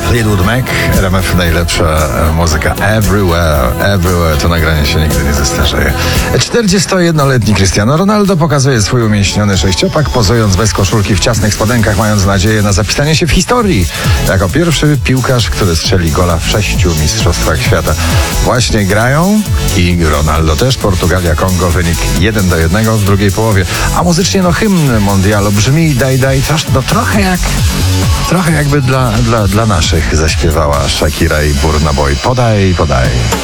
Fleetwood Mac, RMF najlepsza muzyka Everywhere. Everywhere to nagranie się nigdy nie zestarzeje. 41-letni Cristiano Ronaldo pokazuje swój umieśniony sześciopak, pozując bez koszulki w ciasnych spodenkach, mając nadzieję na zapisanie się w historii jako pierwszy piłkarz, który strzeli gola w 6 mistrzostwach świata. Właśnie grają i Ronaldo też. Portugalia-Kongo, wynik 1-1 w drugiej połowie. A muzycznie hymn mondialu brzmi daj, trochę jakby dla naszych zaśpiewała Shakira i Burna Boy. Podaj.